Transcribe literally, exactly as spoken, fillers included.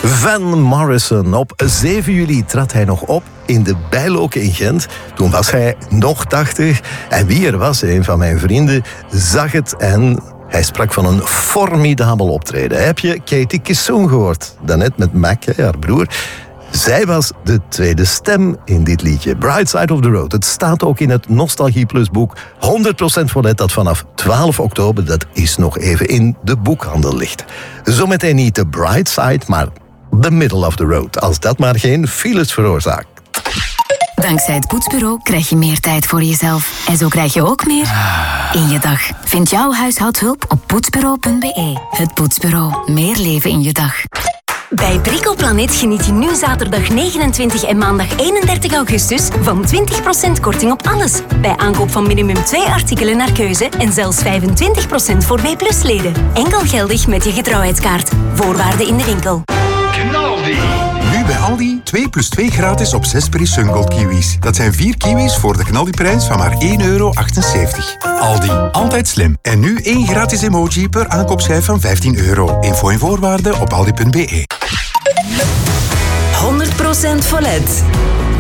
Van Morrison. Op zeven juli trad hij nog op in de Bijloken in Gent. Toen was hij nog tachtig. En wie er was, een van mijn vrienden, zag het en hij sprak van een formidabel optreden. Heb je Katie Kissoon gehoord? Daarnet met Mac, haar broer. Zij was de tweede stem in dit liedje. Bright Side of the Road. Het staat ook in het Nostalgie Plus boek. honderd procent Follett dat vanaf twaalf oktober, dat is nog even, in de boekhandel ligt. Zometeen niet de Bright Side, maar the middle of the road. Als dat maar geen files veroorzaakt. Dankzij het Poetsbureau krijg je meer tijd voor jezelf. En zo krijg je ook meer in je dag. Vind jouw huishoudhulp op poetsbureau punt b e. Het Poetsbureau. Meer leven in je dag. Bij Bricoplanet geniet je nu zaterdag negenentwintig en maandag eenendertig augustus van twintig procent korting op alles. Bij aankoop van minimum twee artikelen naar keuze en zelfs vijfentwintig procent voor B plus leden. Enkel geldig met je getrouwheidskaart. Voorwaarden in de winkel. Knaldi! Nu bij Aldi twee plus twee gratis op zes Peri Sungold kiwis. Dat zijn vier kiwis voor de knaldiprijs van maar één euro achtenzeventig. Aldi, altijd slim. En nu één gratis emoji per aankoopschijf van vijftien euro. Info en voorwaarden op aldi punt b e. honderd procent Follett.